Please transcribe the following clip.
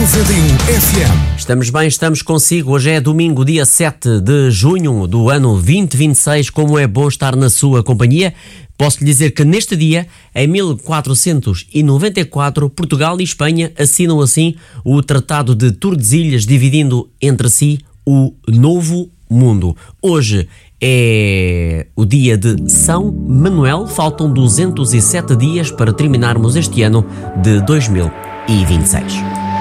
FM. Estamos bem, estamos consigo. Hoje é domingo, dia 7 de junho do ano 2026. Como é bom estar na sua companhia. Posso lhe dizer que neste dia, em 1494, Portugal e Espanha assinam assim o Tratado de Tordesilhas, dividindo entre si o Novo Mundo. Hoje é o dia de São Manuel. Faltam 207 dias para terminarmos este ano de 2026.